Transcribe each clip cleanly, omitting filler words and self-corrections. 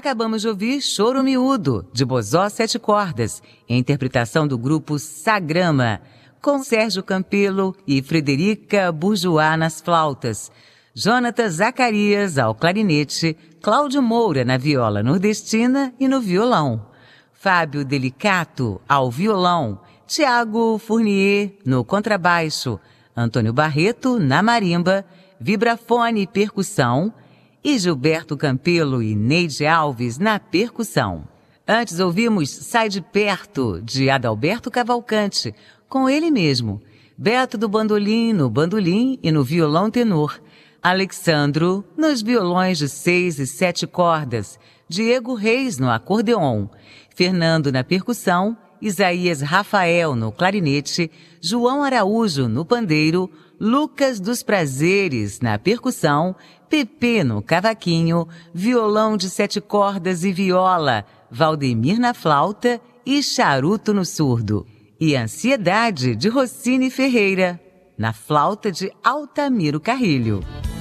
Acabamos de ouvir Choro Miúdo, de Bozó Sete Cordas, em interpretação do grupo Sagrama, com Sérgio Campelo e Frederica Bourgeois nas flautas, Jonathan Zacarias ao clarinete, Cláudio Moura na viola nordestina e no violão, Fábio Delicato ao violão, Tiago Fournier no contrabaixo, Antônio Barreto na marimba, vibrafone e percussão, e Gilberto Campelo e Neide Alves na percussão. Antes ouvimos Sai de Perto, de Adalberto Cavalcante, com ele mesmo, Beto do Bandolim no bandolim e no violão tenor, Alexandro nos violões de 6 e 7 cordas, Diego Reis no acordeon, Fernando na percussão, Isaías Rafael no clarinete, João Araújo no pandeiro, Lucas dos Prazeres na percussão, Pepe no cavaquinho, violão de 7 cordas e viola, Valdemir na flauta e charuto no surdo. E Ansiedade, de Rossini Ferreira, na flauta de Altamiro Carrilho.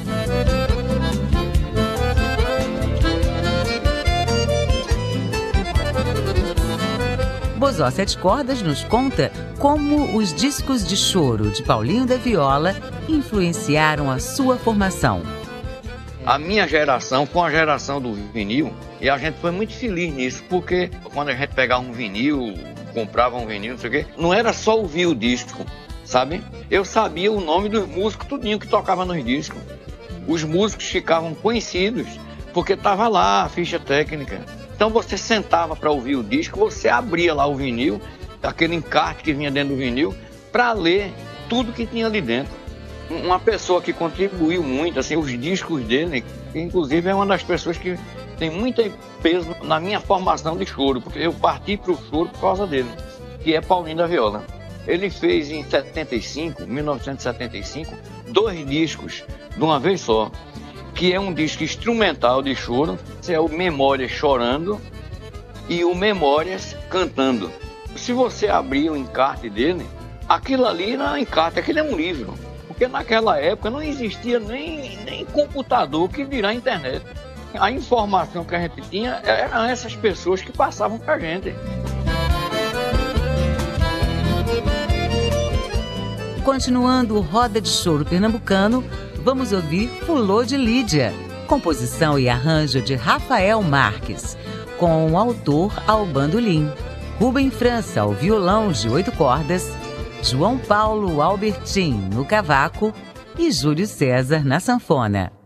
Bozó Sete Cordas nos conta como os discos de choro de Paulinho da Viola influenciaram a sua formação. A minha geração foi a geração do vinil e a gente foi muito feliz nisso, porque quando a gente pegava um vinil, comprava um vinil, não sei o quê, não era só ouvir o disco, sabe? Eu sabia o nome dos músicos, tudinho que tocava nos discos. Os músicos ficavam conhecidos porque estava lá a ficha técnica. Então você sentava para ouvir o disco, você abria lá o vinil, aquele encarte que vinha dentro do vinil, para ler tudo que tinha ali dentro. Uma pessoa que contribuiu muito, assim, os discos dele, inclusive é uma das pessoas que tem muito peso na minha formação de choro, porque eu parti para o choro por causa dele, que é Paulinho da Viola. Ele fez em 1975, 2 discos de uma vez só, que é um disco instrumental de choro, é o Memórias Chorando e o Memórias Cantando. Se você abrir o encarte dele, aquilo ali não é encarte, aquilo é um livro. Porque naquela época não existia nem computador, que dirá internet. A informação que a gente tinha eram essas pessoas que passavam pra gente. Continuando o Roda de Choro Pernambucano, vamos ouvir Fulô de Lídia, composição e arranjo de Rafael Marques, com o autor ao bandolim, Rubem França ao violão de 8 cordas, João Paulo Albertin no cavaco e Júlio César na sanfona.